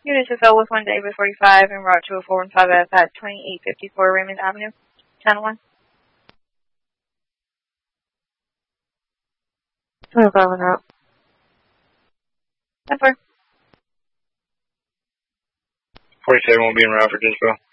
Unit 2 with 1 David 45 and route 20415F at 2854 Raymond Avenue, Channel 1. 205 en route. 10-4. 47 will be en route for Dispo.